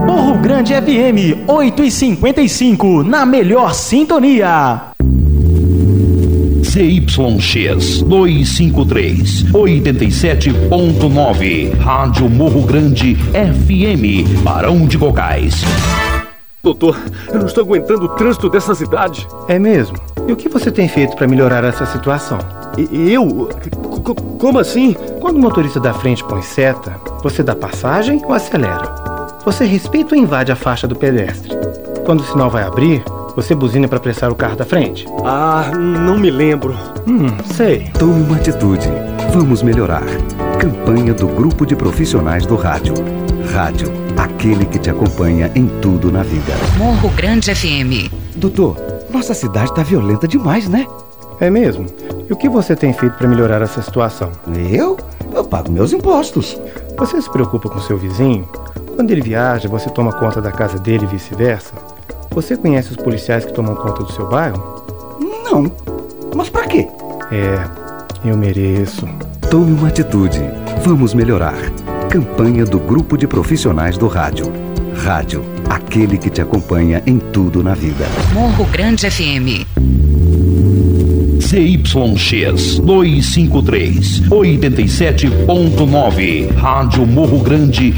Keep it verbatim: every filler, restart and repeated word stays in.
Morro Grande F M, oito e cinquenta e cinco, na melhor sintonia. Z Y X duzentos e cinquenta e três, oitenta e sete ponto nove, Rádio Morro Grande F M, Barão de Cocais. Doutor, eu não estou aguentando o trânsito dessa cidade. É mesmo? E o que você tem feito para melhorar essa situação? E eu? C- como assim? Quando o motorista da frente põe seta, você dá passagem ou acelera? Você respeita ou invade a faixa do pedestre? Quando o sinal vai abrir, você buzina para apressar o carro da frente? Ah, não me lembro. Hum, sei. Tome uma atitude. Vamos melhorar. Campanha do Grupo de Profissionais do Rádio. Rádio, aquele que te acompanha em tudo na vida. Morro Grande F M. Doutor, nossa cidade tá violenta demais, né? É mesmo? E o que você tem feito para melhorar essa situação? Eu? Eu pago meus impostos. Você se preocupa com seu vizinho? Quando ele viaja, você toma conta da casa dele e vice-versa? Você conhece os policiais que tomam conta do seu bairro? Não. Mas pra quê? É, eu mereço. Tome uma atitude. Vamos melhorar. Campanha do Grupo de Profissionais do Rádio. Rádio, aquele que te acompanha em tudo na vida. Morro Grande F M. Z Y X duzentos e cinquenta e três, oitenta e sete ponto nove, Rádio Morro Grande